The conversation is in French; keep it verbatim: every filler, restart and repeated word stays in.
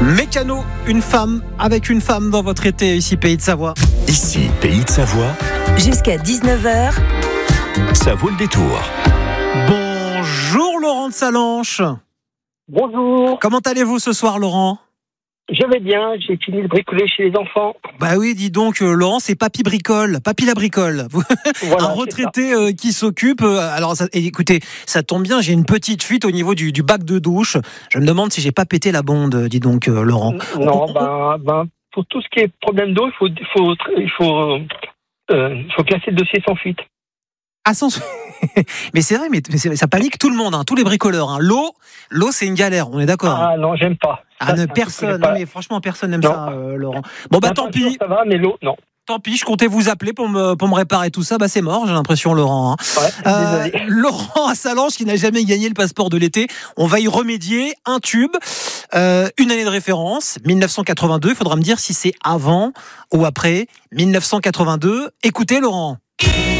Mécano, une femme avec une femme dans votre été, ici Pays de Savoie. Ici, Pays de Savoie, Jusqu'à dix-neuf heures. ça vaut le détour. Bonjour Laurent de Salanches. Bonjour, Comment allez-vous ce soir Laurent ? je vais bien, j'ai fini de bricoler chez les enfants. Bah oui, dis donc euh, Laurent, c'est Papy Bricole, Papy la bricole. Voilà, Un retraité euh, qui s'occupe. euh, alors ça, et écoutez, ça tombe bien, j'ai une petite fuite au niveau du, du bac de douche. Je me demande si j'ai pas pété la bonde, dis donc euh, Laurent. c'est ça. Non, ben, ben, pour tout ce qui est problème d'eau, il faut, il faut, il faut, euh, il faut classer le dossier sans fuite. Ah, sans... mais c'est vrai, mais, mais c'est- ça panique tout le monde, hein, tous les bricoleurs. Hein. L'eau, l'eau c'est une galère, on est d'accord. hein. Ah non, j'aime pas. Ah, Ça, ne, c'est un truc que personne, j'aime pas. non mais franchement personne n'aime Non. ça, euh, Laurent. Bon bah La tant peinture, pis, ça va, mais l'eau, non. tant pis. Je comptais vous appeler pour me pour me réparer tout ça. Bah c'est mort, j'ai l'impression, Laurent. hein. Ouais, Euh, désolé. Laurent à Salanches qui n'a jamais gagné le passeport de l'été. On va y remédier. Un tube, euh, une année de référence, dix-neuf cent quatre-vingt-deux. Il faudra me dire si c'est avant ou après dix-neuf cent quatre-vingt-deux. Écoutez, Laurent.